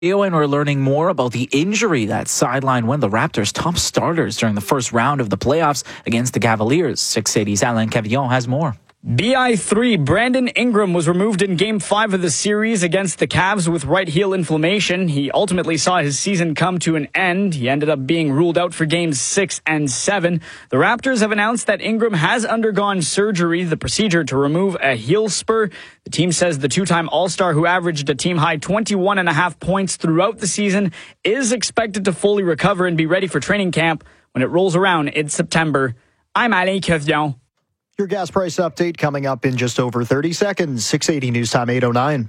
And we're learning more about the injury that sidelined one of the Raptors' top starters during the first round of the playoffs against the Cavaliers. 680's Alain Cavillon has more. BI3, Brandon Ingram was removed in Game 5 of the series against the Cavs with right heel inflammation. He ultimately saw his season come to an end. He ended up being ruled out for Games 6 and 7. The Raptors have announced that Ingram has undergone surgery, the procedure to remove a heel spur. The team says the two-time All-Star, who averaged a team-high 21.5 points throughout the season, is expected to fully recover and be ready for training camp when it rolls around in September. I'm Alain Cavillon. Your gas price update coming up in just over 30 seconds. 680 News Time 809.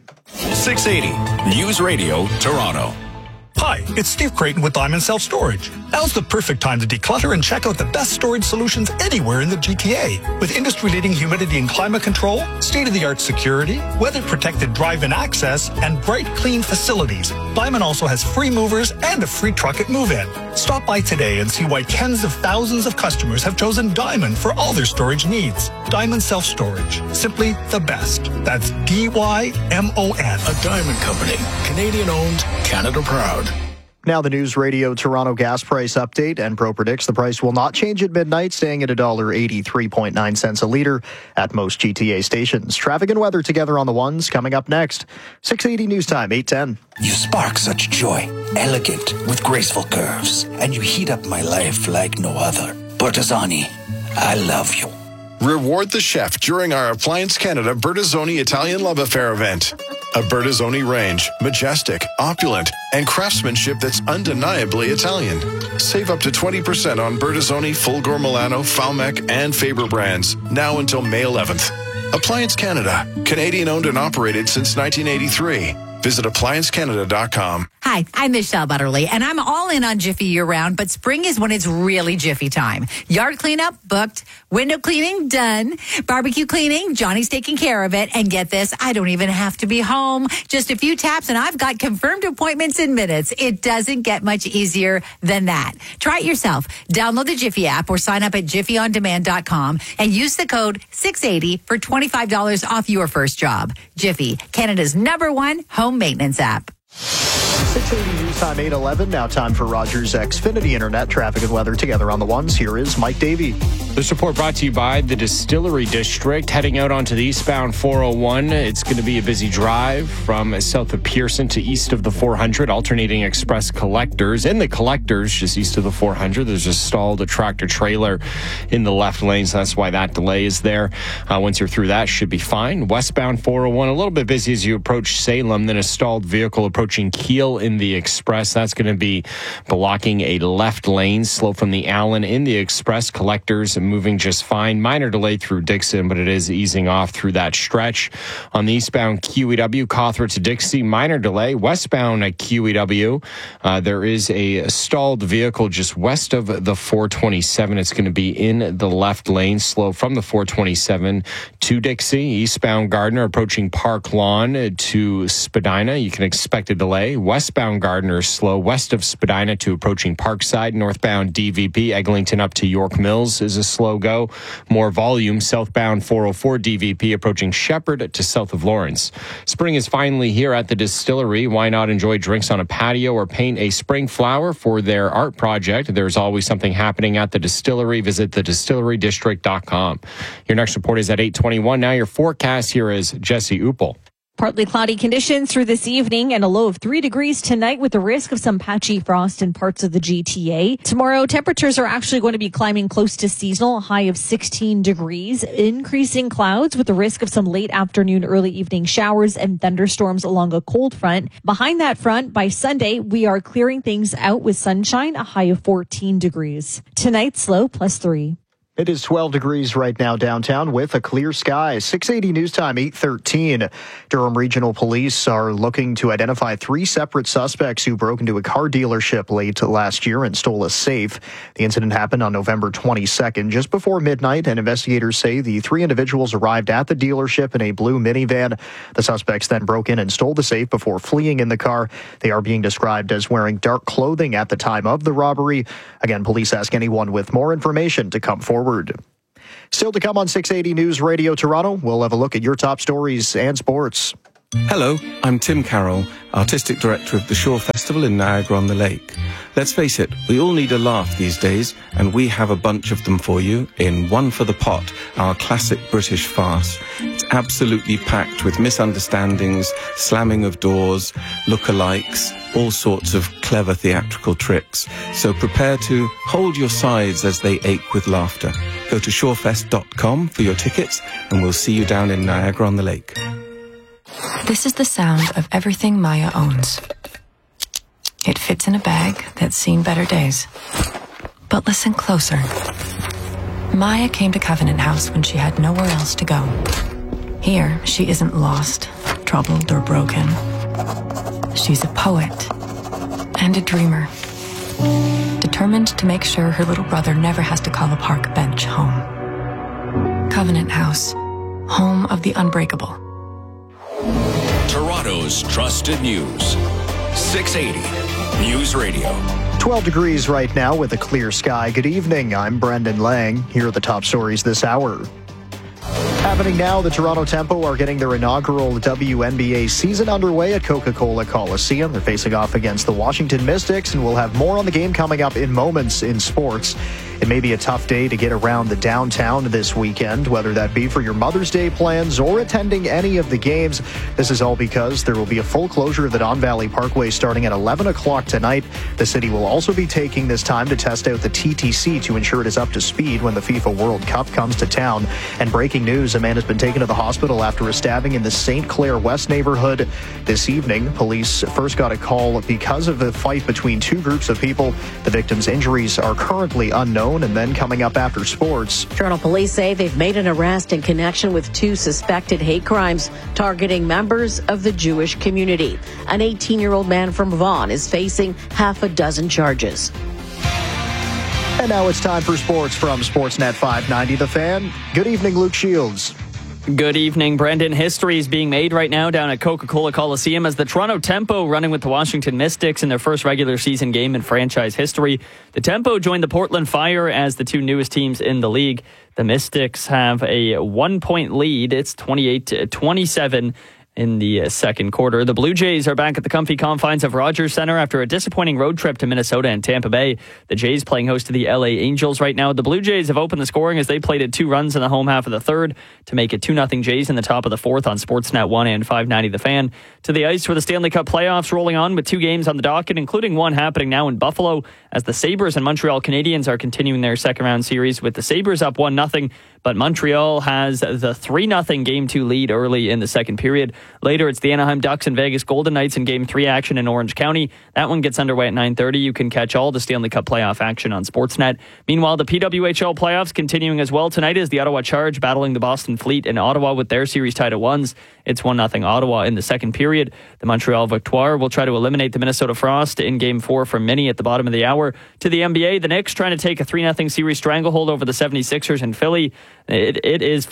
680 News Radio Toronto. Hi, it's Steve Creighton with Diamond Self Storage. Now's the perfect time to declutter and check out the best storage solutions anywhere in the GTA. With industry-leading humidity and climate control, state-of-the-art security, weather-protected drive-in access, and bright, clean facilities, Diamond also has free movers and a free truck at move-in. Stop by today and see why tens of thousands of customers have chosen Diamond for all their storage needs. Diamond Self Storage. Simply the best. That's D-Y-M-O-N. A Diamond Company. Canadian-owned, Canada proud. Now the News Radio Toronto gas price update. Enpro predicts the price will not change at midnight, staying at $1.83.9 a litre at most GTA stations. Traffic and weather together on the ones coming up next. 680 News Time, 810. You spark such joy, elegant with graceful curves, and you heat up my life like no other. Bertazzoni, I love you. Reward the chef during our Appliance Canada Bertazzoni Italian Love Affair event. A Bertazzoni range, majestic, opulent, and craftsmanship that's undeniably Italian. Save up to 20% on Bertazzoni, Fulgor Milano, Falmec, and Faber brands, now until May 11th. Appliance Canada, Canadian-owned and operated since 1983. Visit ApplianceCanada.com. Hi, I'm Michelle Butterly, and I'm all in on Jiffy year-round, but spring is when it's really Jiffy time. Yard cleanup, booked. Window cleaning, done. Barbecue cleaning, Johnny's taking care of it. And get this, I don't even have to be home. Just a few taps, and I've got confirmed appointments in minutes. It doesn't get much easier than that. Try it yourself. Download the Jiffy app or sign up at jiffyondemand.com and use the code 680 for $25 off your first job. Jiffy, Canada's #1 home maintenance app. 680 News Time 811. Now time for Rogers Xfinity Internet traffic and weather together on the ones. Here is Mike Davey. This report brought to you by the Distillery District. Heading out onto the eastbound 401, it's going to be a busy drive from south of Pearson to east of the 400, alternating express collectors. In the collectors, just east of the 400, there's a stalled tractor trailer in the left lane, so that's why that delay is there. Once you're through that, should be fine. Westbound 401, a little bit busy as you approach Salem, then a stalled vehicle approaching Kiel in the express. That's going to be blocking a left lane. Slow from the Allen in the express. Collectors moving just fine. Minor delay through Dixon, but it is easing off through that stretch. On the eastbound QEW, Cawthra to Dixie, minor delay. Westbound at QEW, there is a stalled vehicle just west of the 427. It's going to be in the left lane. Slow from the 427 to Dixie. Eastbound Gardner approaching Park Lawn to Spadina. You can expect a delay. Westbound Gardner is slow west of Spadina to approaching Parkside. Northbound DVP Eglinton up to York Mills is a slow go. More volume. Southbound 404 DVP approaching Shepherd to south of Lawrence. Spring is finally here at the Distillery. Why not enjoy drinks on a patio or paint a spring flower for their art project? There's always something happening at the Distillery. Visit thedistillerydistrict.com. Your next report is at 8:21. Now your forecast. Here is Jesse Uppel. Partly cloudy conditions through this evening and a low of 3 degrees tonight with the risk of some patchy frost in parts of the GTA. Tomorrow, temperatures are actually going to be climbing close to seasonal, a high of 16 degrees. Increasing clouds with the risk of some late afternoon, early evening showers and thunderstorms along a cold front. Behind that front, by Sunday, we are clearing things out with sunshine, a high of 14 degrees. Tonight's low, +3. It is 12 degrees right now downtown with a clear sky. 680 News Time, 8:13. Durham Regional Police are looking to identify 3 separate suspects who broke into a car dealership late last year and stole a safe. The incident happened on November 22nd, just before midnight, and investigators say the 3 individuals arrived at the dealership in a blue minivan. The suspects then broke in and stole the safe before fleeing in the car. They are being described as wearing dark clothing at the time of the robbery. Again, police ask anyone with more information to come forward. Still to come on 680 News Radio Toronto, we'll have a look at your top stories and sports. Hello, I'm Tim Carroll, Artistic Director of the Shore Festival in Niagara-on-the-Lake. Let's face it, we all need a laugh these days, and we have a bunch of them for you in One for the Pot, our classic British farce. It's absolutely packed with misunderstandings, slamming of doors, lookalikes, all sorts of clever theatrical tricks. So prepare to hold your sides as they ache with laughter. Go to shorefest.com for your tickets, and we'll see you down in Niagara-on-the-Lake. This is the sound of everything Maya owns. It fits in a bag that's seen better days. But listen closer. Maya came to Covenant House when she had nowhere else to go. Here, she isn't lost, troubled, or broken. She's a poet and a dreamer, determined to make sure her little brother never has to call a park bench home. Covenant House, home of the unbreakable. Toronto's trusted news. 680 News Radio. 12 degrees right now with a clear sky. Good evening. I'm Brendan Lang. Here are the top stories this hour. Happening now, the Toronto Tempo are getting their inaugural WNBA season underway at Coca-Cola Coliseum. They're facing off against the Washington Mystics, and we'll have more on the game coming up in moments in sports. It may be a tough day to get around the downtown this weekend, whether that be for your Mother's Day plans or attending any of the games. This is all because there will be a full closure of the Don Valley Parkway starting at 11 o'clock tonight. The city will also be taking this time to test out the TTC to ensure it is up to speed when the FIFA World Cup comes to town. And breaking news, a man has been taken to the hospital after a stabbing in the St. Clair West neighborhood this evening. Police first got a call because of a fight between two groups of people. The victim's injuries are currently unknown. And then coming up after sports. Toronto police say they've made an arrest in connection with two suspected hate crimes targeting members of the Jewish community. An 18-year-old man from Vaughan is facing half a dozen charges. And now it's time for sports from Sportsnet 590 The Fan. Good evening, Luke Shields. Good evening, Brendan. History is being made right now down at Coca-Cola Coliseum as the Toronto Tempo running with the Washington Mystics in their first regular season game in franchise history. The Tempo joined the Portland Fire as the two newest teams in the league. The Mystics have a 1-point lead. It's 28-27 in the second quarter. The Blue Jays are back at the comfy confines of Rogers Centre after a disappointing road trip to Minnesota and Tampa Bay. The Jays playing host to the LA Angels right now. The Blue Jays have opened the scoring as they plated 2 runs in the home half of the third to make it 2-0 Jays in the top of the fourth on Sportsnet 1 and 590 The Fan. To the ice for the Stanley Cup playoffs rolling on with 2 games on the docket, including one happening now in Buffalo as the Sabres and Montreal Canadiens are continuing their second round series with the Sabres up 1-0, but Montreal has the 3-0 Game 2 lead early in the second period. Later, it's the Anaheim Ducks and Vegas Golden Knights in Game 3 action in Orange County. That one gets underway at 9:30. You can catch all the Stanley Cup playoff action on Sportsnet. Meanwhile, the PWHL playoffs continuing as well tonight is the Ottawa Charge battling the Boston Fleet in Ottawa with their series tied at 1s. It's 1-0 Ottawa in the second period. The Montreal Victoire will try to eliminate the Minnesota Frost in Game 4 from Mini at the bottom of the hour. To the NBA, the Knicks trying to take a 3-0 series stranglehold over the 76ers in Philly. It is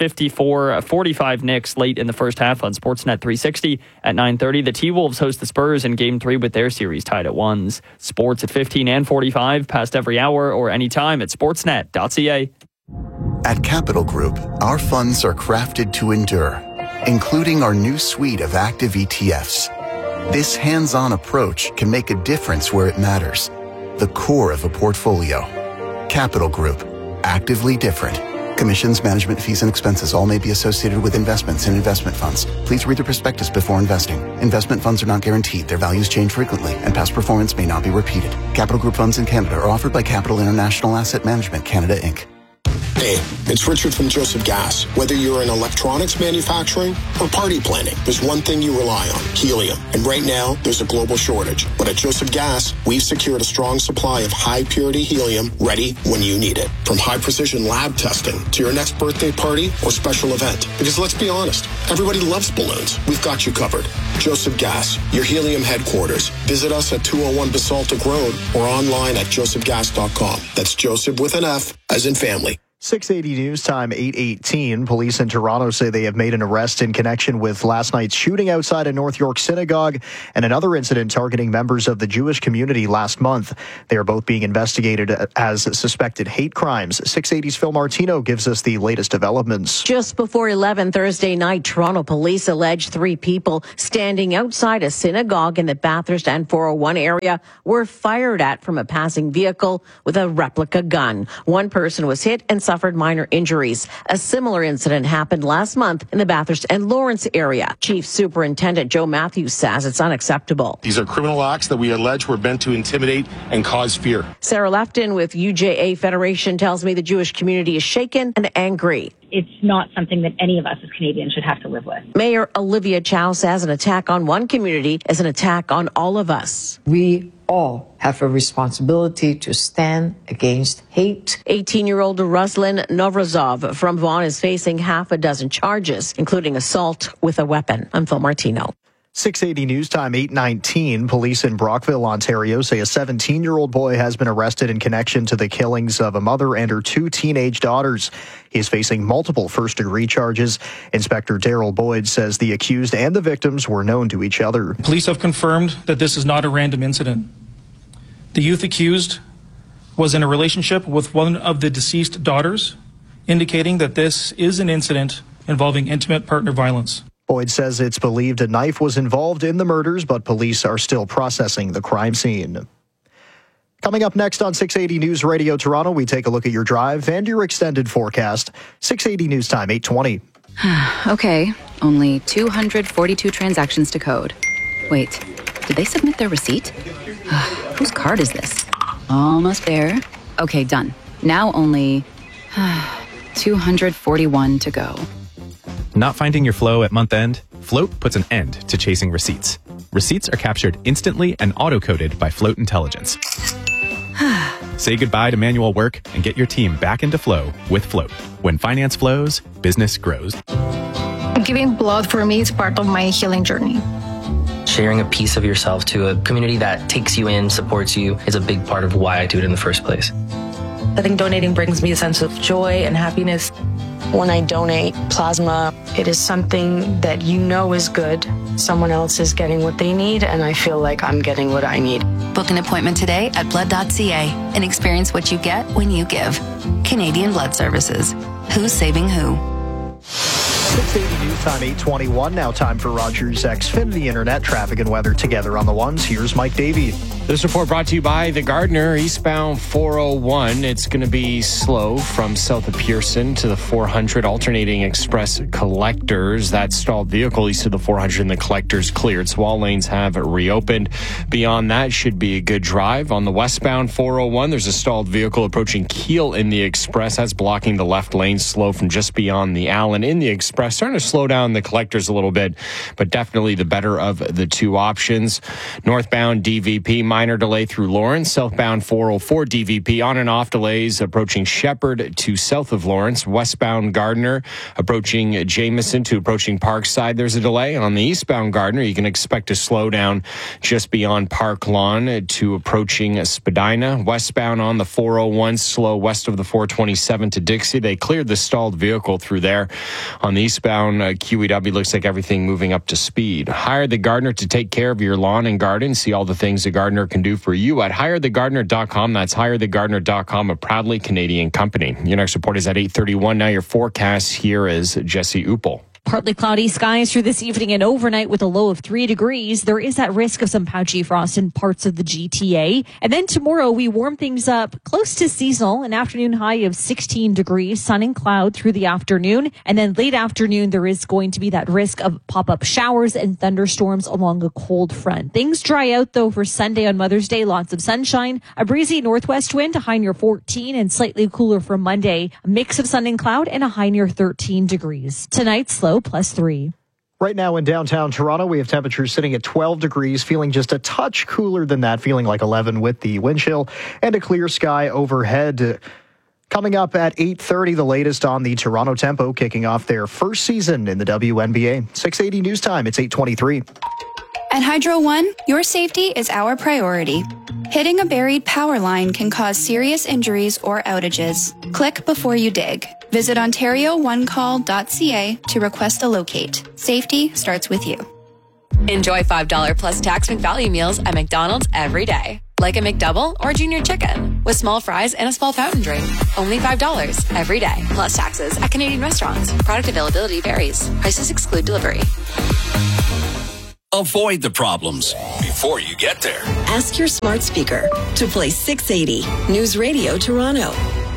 54-45 Knicks late in the first half on Sportsnet 360 at 9:30. The T-Wolves host the Spurs in Game 3 with their series tied at 1s. Sports at 15 and 45 past every hour or anytime at sportsnet.ca. At Capital Group, our funds are crafted to endure, including our new suite of active ETFs. This hands-on approach can make a difference where it matters, the core of a portfolio. Capital Group, actively different. Commissions, management fees, and expenses all may be associated with investments in investment funds. Please read the prospectus before investing. Investment funds are not guaranteed. Their values change frequently, and past performance may not be repeated. Capital Group funds in Canada are offered by Capital International Asset Management Canada, Inc. Hey, it's Richard from Joseph Gas. Whether you're in electronics manufacturing or party planning, there's one thing you rely on, helium. And right now, there's a global shortage. But at Joseph Gas, we've secured a strong supply of high-purity helium ready when you need it. From high-precision lab testing to your next birthday party or special event. Because let's be honest, everybody loves balloons. We've got you covered. Joseph Gas, your helium headquarters. Visit us at 201 Basaltic Road or online at josephgas.com. That's Joseph with an F, as in family. 680 News Time, 8:18. Police in Toronto say they have made an arrest in connection with last night's shooting outside a North York synagogue and another incident targeting members of the Jewish community last month. They are both being investigated as suspected hate crimes. 680's Phil Martino gives us the latest developments. Just before 11 Thursday night, Toronto police allege 3 people standing outside a synagogue in the Bathurst and 401 area were fired at from a passing vehicle with a replica gun. One person was hit and suffered minor injuries. A similar incident happened last month in the Bathurst and Lawrence area. Chief Superintendent Joe Matthews says it's unacceptable. These are criminal acts that we allege were meant to intimidate and cause fear. Sarah Lefton with UJA Federation tells me the Jewish community is shaken and angry. It's not something that any of us as Canadians should have to live with. Mayor Olivia Chow says an attack on one community is an attack on all of us. We all have a responsibility to stand against hate. 18-year-old Ruslan Novrazov from Vaughan is facing half a dozen charges, including assault with a weapon. I'm Phil Martino. 680 News Time, 8:19. Police in Brockville, Ontario say a 17-year-old boy has been arrested in connection to the killings of a mother and her 2 teenage daughters. He is facing multiple first-degree charges. Inspector Daryl Boyd says the accused and the victims were known to each other. Police have confirmed that this is not a random incident. The youth accused was in a relationship with one of the deceased daughters, indicating that this is an incident involving intimate partner violence. Boyd says it's believed a knife was involved in the murders, but police are still processing the crime scene. Coming up next on 680 News Radio Toronto, we take a look at your drive and your extended forecast. 680 News Time, 8:20. Okay, only 242 transactions to code. Wait, did they submit their receipt? Whose card is this? Almost there. Okay, done. Now only 241 to go. Not finding your flow at month end? Float puts an end to chasing receipts. Receipts are captured instantly and auto-coded by Float Intelligence. Say goodbye to manual work and get your team back into flow with Float. When finance flows, business grows. Giving blood for me is part of my healing journey. Sharing a piece of yourself to a community that takes you in, supports you, is a big part of why I do it in the first place. I think donating brings me a sense of joy and happiness. When I donate plasma, it is something that you know is good. Someone else is getting what they need, and I feel like I'm getting what I need. Book an appointment today at blood.ca and experience what you get when you give. Canadian Blood Services. Who's saving who? 680 News Time, 8:21. Now time for Rogers Xfinity Internet traffic and weather together on the ones. Here's Mike Davey. This report brought to you by the Gardner, eastbound 401. It's going to be slow from south of Pearson to the 400, alternating express collectors. That stalled vehicle east of the 400 and the collectors cleared, so all lanes have reopened. Beyond that, should be a good drive. On the westbound 401, there's a stalled vehicle approaching Keele in the express. That's blocking the left lane, slow from just beyond the Allen in the express. Starting to slow down the collectors a little bit, but definitely the better of the two options. Northbound DVP, minor delay through Lawrence. Southbound 404 DVP, on and off delays approaching Shepherd to south of Lawrence. Westbound Gardner approaching Jameson to approaching Parkside. There's a delay. On the eastbound Gardner, you can expect a slowdown just beyond Park Lawn to approaching Spadina. Westbound on the 401, slow west of the 427 to Dixie. They cleared the stalled vehicle through there. On the eastbound QEW, looks like everything moving up to speed. Hire the Gardner to take care of your lawn and garden. See all the things the Gardner can do for you at HireTheGardener.com. That's HireTheGardener.com, a proudly Canadian company. Your next report is at 8:31. Now your forecast. Here is Jesse Uppel. Partly cloudy skies for this evening and overnight with a low of 3 degrees. There is that risk of some patchy frost in parts of the GTA. And then tomorrow we warm things up close to seasonal, an afternoon high of 16 degrees, sun and cloud through the afternoon. And then late afternoon, there is going to be that risk of pop-up showers and thunderstorms along a cold front. Things dry out though for Sunday on Mother's Day. Lots of sunshine, a breezy northwest wind, a high near 14 and slightly cooler for Monday. A mix of sun and cloud and a high near 13 degrees. Tonight, slow +3. Right now in downtown Toronto, we have temperatures sitting at 12 degrees, feeling just a touch cooler than that, feeling like 11 with the wind chill and a clear sky overhead. Coming up at 8:30, the latest on the Toronto Tempo, kicking off their first season in the WNBA. 680 News Time, it's 8:23. At Hydro One, your safety is our priority. Hitting a buried power line can cause serious injuries or outages. Click before you dig. Visit OntarioOneCall.ca to request a locate. Safety starts with you. Enjoy $5 plus tax McValue meals at McDonald's every day. Like a McDouble or Junior Chicken with small fries and a small fountain drink. Only $5 every day. Plus taxes at Canadian restaurants. Product availability varies. Prices exclude delivery. Avoid the problems before you get there. Ask your smart speaker to play 680 News Radio Toronto.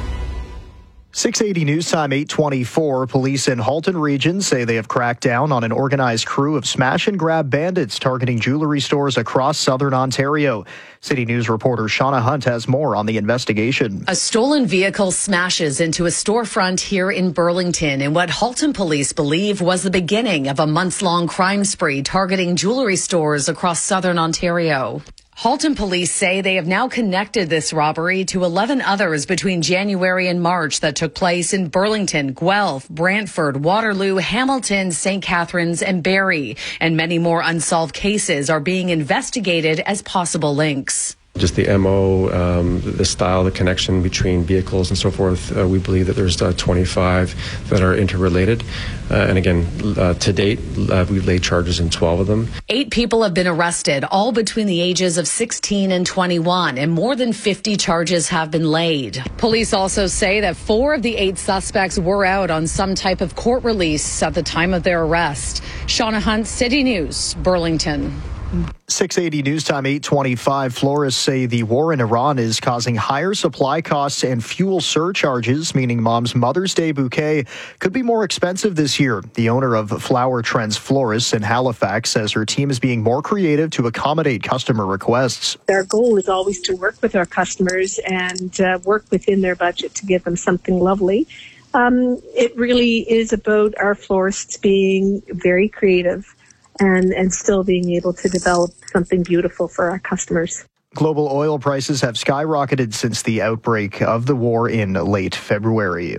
680 News Time, 8:24. Police in Halton Region say they have cracked down on an organized crew of smash-and-grab bandits targeting jewelry stores across southern Ontario. City News reporter Shauna Hunt has more on the investigation. A stolen vehicle smashes into a storefront here in Burlington in what Halton police believe was the beginning of a months-long crime spree targeting jewelry stores across southern Ontario. Halton police say they have now connected this robbery to 11 others between January and March that took place in Burlington, Guelph, Brantford, Waterloo, Hamilton, St. Catharines, and Barrie. And many more unsolved cases are being investigated as possible links. Just the MO, the style, the connection between vehicles and so forth, we believe that there's 25 that are interrelated. And again, to date, we've laid charges in 12 of them. 8 people have been arrested, all between the ages of 16 and 21, and more than 50 charges have been laid. Police also say that 4 of the 8 suspects were out on some type of court release at the time of their arrest. Shauna Hunt, City News, Burlington. 680 News Time, 8:25. Florists say the war in Iran is causing higher supply costs and fuel surcharges, meaning Mom's Mother's Day bouquet could be more expensive this year. The owner of Flower Trends Florists in Halifax says her team is being more creative to accommodate customer requests. Our goal is always to work with our customers and work within their budget to give them something lovely. It really is about our florists being very creative and still being able to develop something beautiful for our customers. Global oil prices have skyrocketed since the outbreak of the war in late February.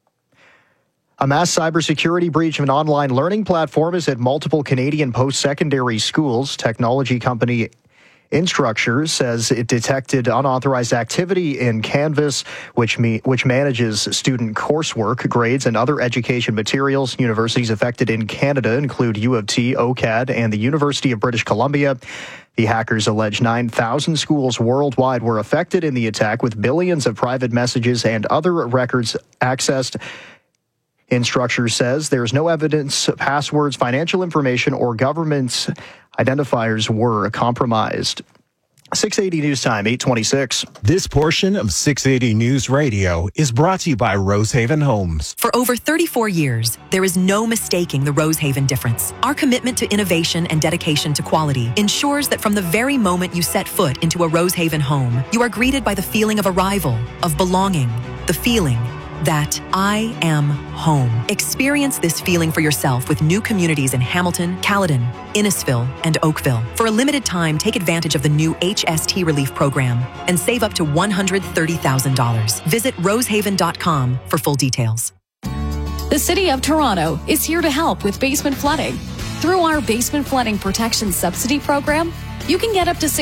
A mass cybersecurity breach of an online learning platform has hit multiple Canadian post-secondary schools. Technology company Instructure says it detected unauthorized activity in Canvas, which manages student coursework, grades, and other education materials. Universities affected in Canada include U of T, OCAD, and the University of British Columbia. The hackers allege 9,000 schools worldwide were affected in the attack, with billions of private messages and other records accessed. Instructure says there's no evidence passwords, financial information, or government identifiers were compromised. 680 News Time, 8:26. This portion of 680 News Radio is brought to you by Rosehaven Homes. For over 34 years, there is no mistaking the Rosehaven difference. Our commitment to innovation and dedication to quality ensures that from the very moment you set foot into a Rosehaven home, you are greeted by the feeling of arrival, of belonging, the feeling that I am home. Experience this feeling for yourself with new communities in Hamilton, Caledon, Innisfil, and Oakville. For a limited time, take advantage of the new HST Relief Program and save up to $130,000. Visit rosehaven.com for full details. The City of Toronto is here to help with basement flooding. Through our Basement Flooding Protection Subsidy Program, you can get up to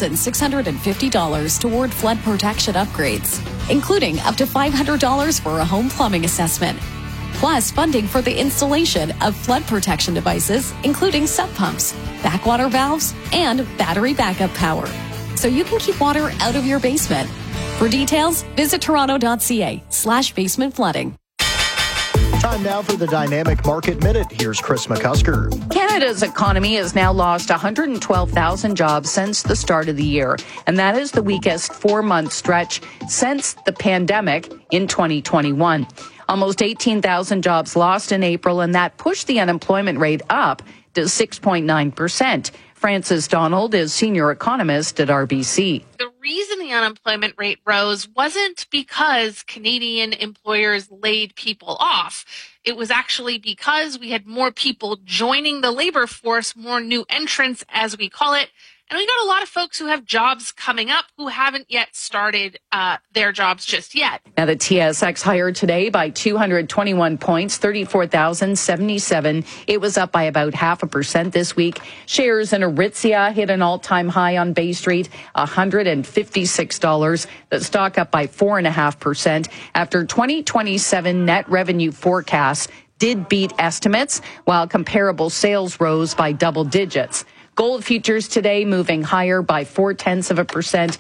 $6,650 toward flood protection upgrades, including up to $500 for a home plumbing assessment, plus funding for the installation of flood protection devices, including sump pumps, backwater valves, and battery backup power, so you can keep water out of your basement. For details, visit toronto.ca/basement flooding. Time now for the Dynamic Market Minute. Here's Chris McCusker. Canada's economy has now lost 112,000 jobs since the start of the year, and that is the weakest 4-month stretch since the pandemic in 2021. Almost 18,000 jobs lost in April, and that pushed the unemployment rate up to 6.9%. Frances Donald is senior economist at RBC. The reason the unemployment rate rose wasn't because Canadian employers laid people off. It was actually because we had more people joining the labor force, more new entrants, as we call it, And we got a lot of folks who have jobs coming up who haven't yet started their jobs just yet. Now, the TSX higher today by 221 points, 34,077. It was up by about 0.5% this week. Shares in Aritzia hit an all-time high on Bay Street, $156. The stock up by 4.5% after 2027 net revenue forecasts did beat estimates, while comparable sales rose by double digits. Gold futures today moving higher by 0.4%,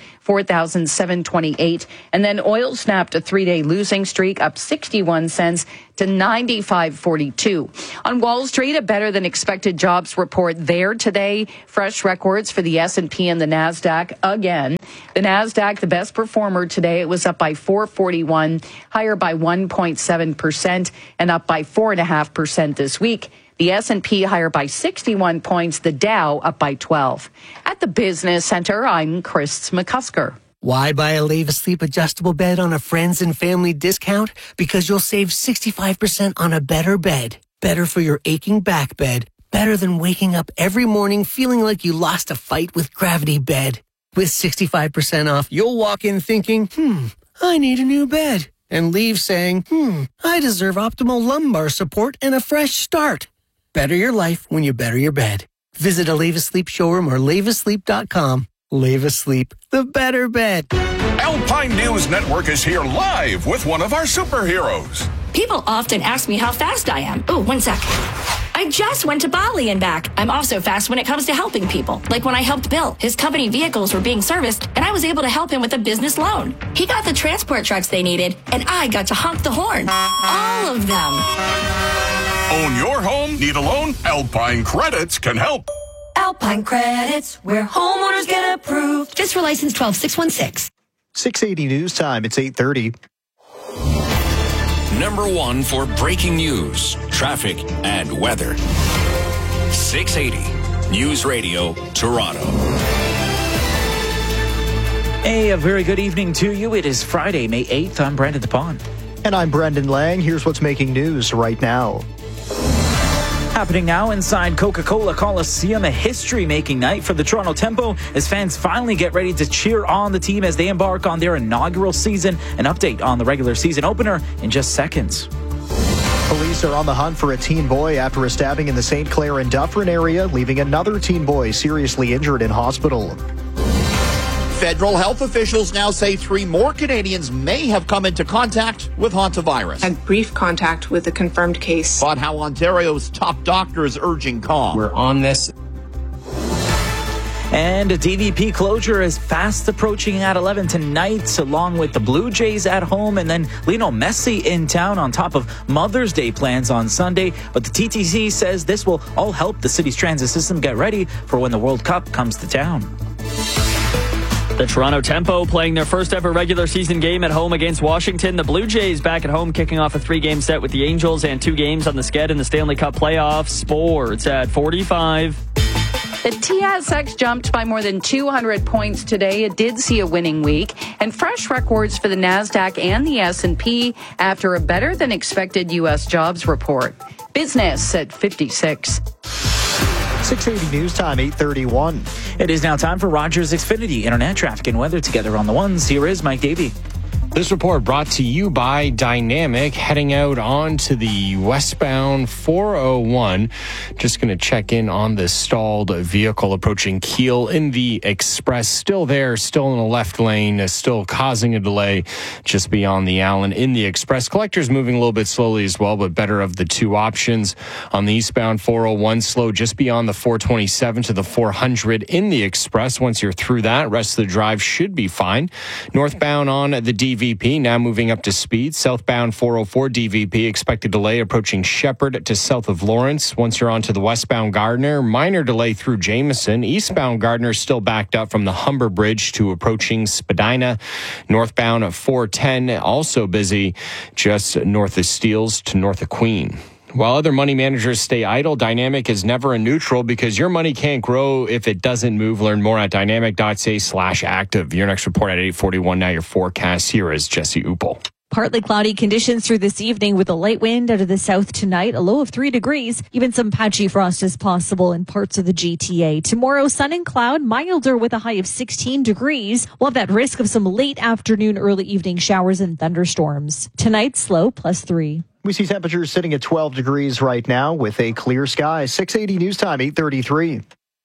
4,728. And then oil snapped a 3-day losing streak, up 61 cents to 95.42. On Wall Street, a better than expected jobs report there today. Fresh records for the S&P and the NASDAQ again. The NASDAQ, the best performer today. It was up by 441, higher by 1.7%, and up by 4.5% this week. The S&P higher by 61 points, the Dow up by 12. At the Business Center, I'm Chris McCusker. Why buy a Leva Sleep adjustable bed on a friends and family discount? Because you'll save 65% on a better bed. Better for your aching back bed. Better than waking up every morning feeling like you lost a fight with Gravity Bed. With 65% off, you'll walk in thinking, I need a new bed. And leave saying, I deserve optimal lumbar support and a fresh start. Better your life when you better your bed. Visit a Leva Sleep showroom or levasleep.com. Leva Sleep, the better bed. Alpine News Network is here live with one of our superheroes. People often ask me how fast I am. Oh, one sec. I just went to Bali and back. I'm also fast when it comes to helping people. Like when I helped Bill. His company vehicles were being serviced, and I was able to help him with a business loan. He got the transport trucks they needed, and I got to honk the horn. All of them. Own your home? Need a loan? Alpine Credits can help. Alpine Credits, where homeowners get approved. Just for license 12616. 680 News Time. It's 8:30. Number one for breaking news, traffic, and weather. 680 News Radio, Toronto. Hey, a very good evening to you. It is Friday, May 8th. I'm Brandon DePon. And I'm Brendan Lang. Here's what's making news right now. Happening now inside Coca-Cola Coliseum, a history-making night for the Toronto Tempo as fans finally get ready to cheer on the team as they embark on their inaugural season. An update on the regular season opener in just seconds. Police are on the hunt for a teen boy after a stabbing in the St. Clair and Dufferin area, leaving another teen boy seriously injured in hospital. Federal health officials now say 3 more Canadians may have come into contact with hantavirus. Had brief contact with a confirmed case. But how Ontario's top doctor is urging calm. We're on this. And a DVP closure is fast approaching at 11 tonight, along with the Blue Jays at home and then Lionel Messi in town on top of Mother's Day plans on Sunday. But the TTC says this will all help the city's transit system get ready for when the World Cup comes to town. The Toronto Tempo playing their first ever regular season game at home against Washington. The Blue Jays back at home kicking off a 3-game set with the Angels and 2 games on the sked in the Stanley Cup playoffs. Sports at 45. The TSX jumped by more than 200 points today. It did see a winning week, and fresh records for the NASDAQ and the S&P after a better than expected U.S. jobs report. Business at 56. 680 News Time, 8:31. It is now time for Rogers Xfinity Internet Traffic and Weather together on the ones. Here is Mike Davey. This report brought to you by Dynamic, heading out onto the westbound 401. Just going to check in on the stalled vehicle approaching Keele in the Express. Still there, still in the left lane, still causing a delay just beyond the Allen in the Express. Collector's moving a little bit slowly as well, but better of the 2 options. On the eastbound 401, slow just beyond the 427 to the 400 in the Express. Once you're through that, rest of the drive should be fine. Northbound on the DVP, now moving up to speed. Southbound 404 DVP, expected delay approaching Shepherd to south of Lawrence. Once you're onto the westbound Gardner, minor delay through Jameson. Eastbound Gardner still backed up from the Humber Bridge to approaching Spadina. Northbound 410 also busy just north of Steeles to north of Queen. While other money managers stay idle, Dynamic is never a neutral because your money can't grow if it doesn't move. Learn more at dynamic.ca/active. Your next report at 8:41. Now your forecast. Here is Jesse Uppel. Partly cloudy conditions through this evening with a light wind out of the south tonight, a low of 3 degrees. Even some patchy frost is possible in parts of the GTA. Tomorrow, sun and cloud, milder with a high of 16 degrees. We'll have that risk of some late afternoon, early evening showers and thunderstorms. Tonight's low +3. We see temperatures sitting at 12 degrees right now with a clear sky. 680 news time, 8:33.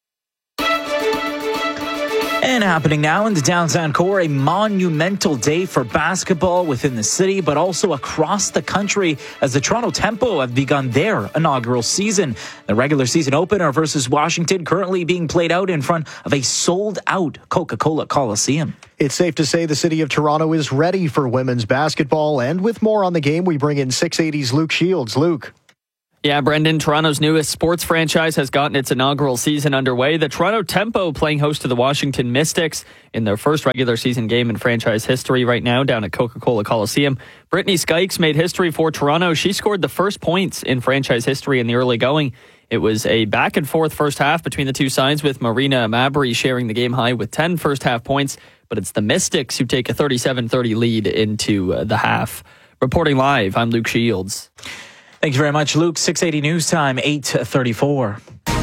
And happening now in the downtown core, a monumental day for basketball within the city, but also across the country as the Toronto Tempo have begun their inaugural season. The regular season opener versus Washington currently being played out in front of a sold-out Coca-Cola Coliseum. It's safe to say the city of Toronto is ready for women's basketball. And with more on the game, we bring in 680's Luke Shields. Luke. Yeah, Brendan, Toronto's newest sports franchise has gotten its inaugural season underway. The Toronto Tempo playing host to the Washington Mystics in their first regular season game in franchise history right now down at Coca-Cola Coliseum. Brittany Skykes made history for Toronto. She scored the first points in franchise history in the early going. It was a back-and-forth first half between the two sides, with Marina Mabry sharing the game high with 10 first-half points. But it's the Mystics who take a 37-30 lead into the half. Reporting live, I'm Luke Shields. Thank you very much, Luke. 680 News Time, 8:34.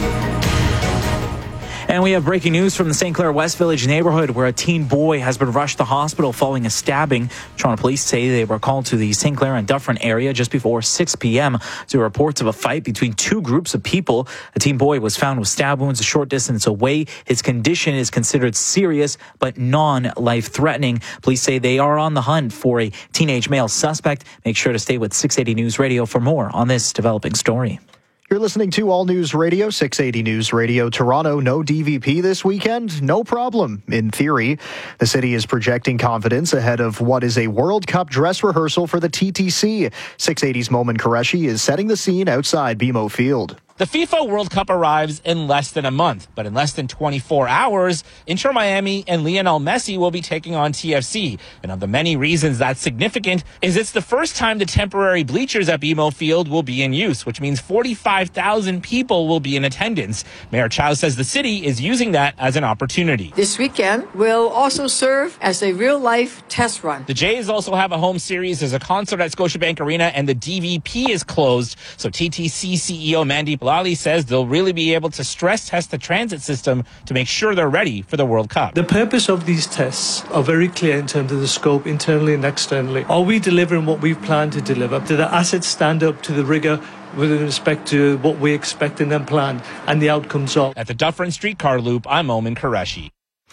And we have breaking news from the St. Clair West Village neighborhood where a teen boy has been rushed to hospital following a stabbing. Toronto police say they were called to the St. Clair and Dufferin area just before 6 p.m. to reports of a fight between two groups of people. A teen boy was found with stab wounds a short distance away. His condition is considered serious but non-life-threatening. Police say they are on the hunt for a teenage male suspect. Make sure to stay with 680 News Radio for more on this developing story. You're listening to All News Radio, 680 News Radio Toronto. No DVP this weekend? No problem. In theory, the city is projecting confidence ahead of what is a World Cup dress rehearsal for the TTC. 680's Momin Qureshi is setting the scene outside BMO Field. The FIFA World Cup arrives in less than a month, but in less than 24 hours, Inter Miami and Lionel Messi will be taking on TFC. And of the many reasons that's significant is it's the first time the temporary bleachers at BMO Field will be in use, which means 45,000 people will be in attendance. Mayor Chow says the city is using that as an opportunity. This weekend will also serve as a real-life test run. The Jays also have a home series. There's a concert at Scotiabank Arena, and the DVP is closed. So TTC CEO Mandy Lally says they'll really be able to stress test the transit system to make sure they're ready for the World Cup. The purpose of these tests are very clear in terms of the scope internally and externally. Are we delivering what we've planned to deliver? Do the assets stand up to the rigor with respect to what we expect and then planned and the outcomes of? At the Dufferin Streetcar Loop, I'm Momin Qureshi.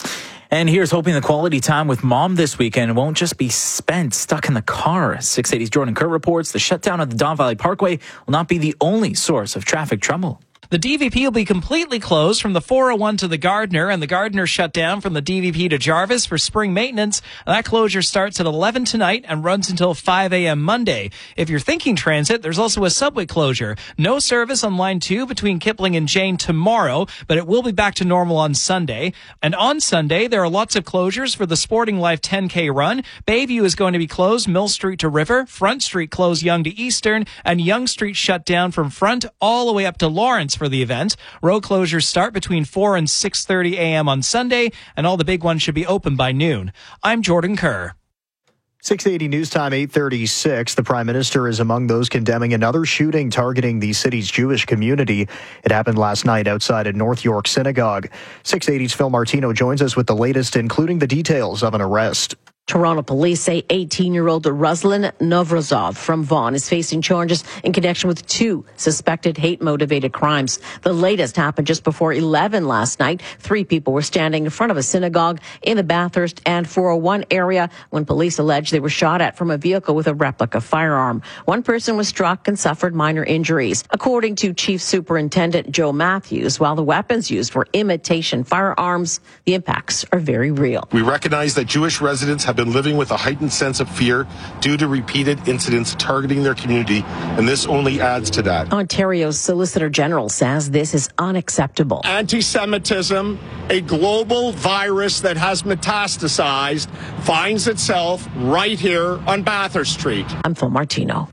And here's hoping the quality time with mom this weekend won't just be spent stuck in the car. 680's Jordan Kerr reports the shutdown of the Don Valley Parkway will not be the only source of traffic trouble. The DVP will be completely closed from the 401 to the Gardner, and the Gardner shut down from the DVP to Jarvis for spring maintenance. That closure starts at 11 tonight and runs until 5 a.m. Monday. If you're thinking transit, there's also a subway closure. No service on Line 2 between Kipling and Jane tomorrow, but it will be back to normal on Sunday. And on Sunday, there are lots of closures for the Sporting Life 10K run. Bayview is going to be closed, Mill Street to River, Front Street closed Yonge to Eastern, and Yonge Street shut down from Front all the way up to Lawrence for the event. Road closures start between 4 and 6:30 a.m. on Sunday, and all the big ones should be open by noon. I'm Jordan Kerr. 680 News Time, 8:36. The Prime Minister is among those condemning another shooting targeting the city's Jewish community. It happened last night outside a North York synagogue. 680's Phil Martino joins us with the latest, including the details of an arrest. Toronto police say 18-year-old Ruslan Novrazov from Vaughan is facing charges in connection with two suspected hate-motivated crimes. The latest happened just before 11 last night. 3 people were standing in front of a synagogue in the Bathurst and 401 area when police alleged they were shot at from a vehicle with a replica firearm. One person was struck and suffered minor injuries. According to Chief Superintendent Joe Matthews, while the weapons used were imitation firearms, the impacts are very real. We recognize that Jewish residents have been living with a heightened sense of fear due to repeated incidents targeting their community, and this only adds to that. Ontario's Solicitor General says this is unacceptable. Anti-Semitism, a global virus that has metastasized, finds itself right here on Bathurst Street. I'm Phil Martino.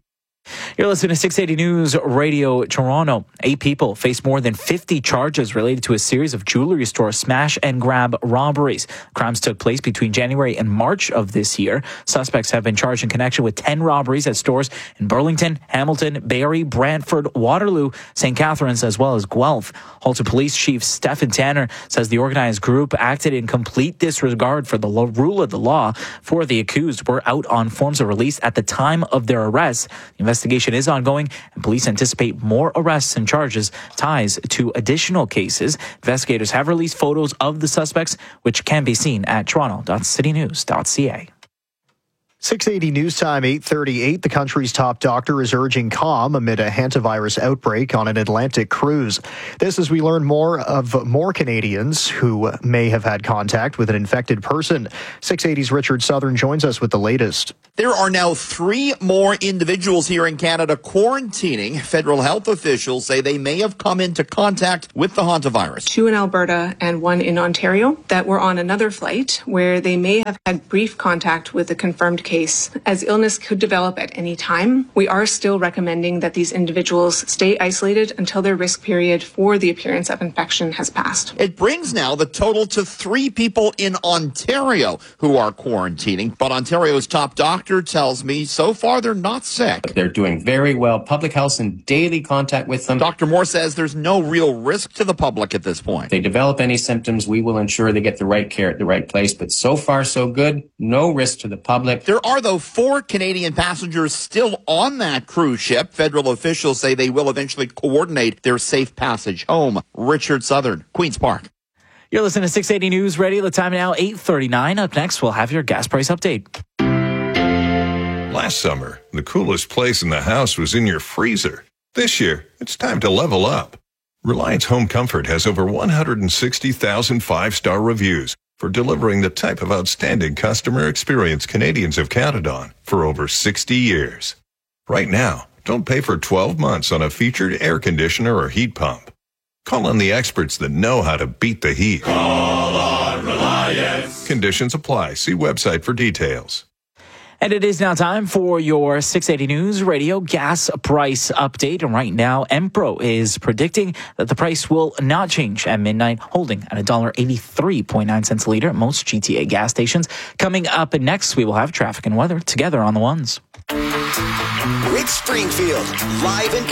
You're listening to 680 News Radio Toronto. 8 people face more than 50 charges related to a series of jewelry store smash and grab robberies. Crimes took place between January and March of this year. Suspects have been charged in connection with 10 robberies at stores in Burlington, Hamilton, Barrie, Brantford, Waterloo, St. Catharines, as well as Guelph. Halton Police Chief Stephen Tanner says the organized group acted in complete disregard for the rule of the law. 4 of the accused were out on forms of release at the time of their arrest. The investigation is ongoing, and police anticipate more arrests and charges ties to additional cases. Investigators have released photos of the suspects, which can be seen at toronto.citynews.ca. 680 News Time, 8:38. The country's top doctor is urging calm amid a hantavirus outbreak on an Atlantic cruise. This as we learn more of more Canadians who may have had contact with an infected person. 680's Richard Southern joins us with the latest. There are now 3 more individuals here in Canada quarantining. Federal health officials say they may have come into contact with the hantavirus. 2 in Alberta and 1 in Ontario that were on another flight where they may have had brief contact with a confirmed case. As illness could develop at any time, we are still recommending that these individuals stay isolated until their risk period for the appearance of infection has passed. It brings now the total to 3 people in Ontario who are quarantining. But Ontario's top doctor tells me so far they're not sick. They're doing very well. Public health's in daily contact with them. Dr. Moore says there's no real risk to the public at this point. If they develop any symptoms, we will ensure they get the right care at the right place. But so far, so good. No risk to the public. There are, though, 4 Canadian passengers still on that cruise ship. Federal officials say they will eventually coordinate their safe passage home. Richard Southern, Queen's Park. You're listening to 680 News Radio. The time now, 8:39. Up next, we'll have your gas price update. Last summer, the coolest place in the house was in your freezer. This year, it's time to level up. Reliance Home Comfort has over 160,000 5-star reviews for delivering the type of outstanding customer experience Canadians have counted on for over 60 years. Right now, don't pay for 12 months on a featured air conditioner or heat pump. Call on the experts that know how to beat the heat. Call on Reliance. Conditions apply. See website for details. And it is now time for your 680 News Radio gas price update. And right now, Empro is predicting that the price will not change at midnight, holding at $1.83.9 a liter at most GTA gas stations. Coming up next, we will have traffic and weather together on the ones. Rick Springfield, live in